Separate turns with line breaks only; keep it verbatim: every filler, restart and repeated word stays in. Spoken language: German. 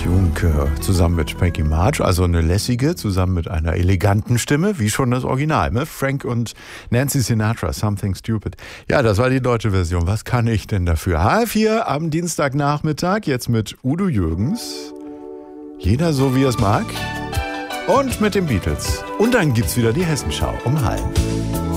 Jung äh, zusammen mit Frankie March, also eine lässige, zusammen mit einer eleganten Stimme, wie schon das Original, ne? Frank und Nancy Sinatra, Something Stupid. Ja, das war die deutsche Version. Was kann ich denn dafür? H vier am Dienstagnachmittag, jetzt mit Udo Jürgens. Jeder so, wie er es mag. Und mit den Beatles. Und dann gibt's wieder die Hessenschau um halb.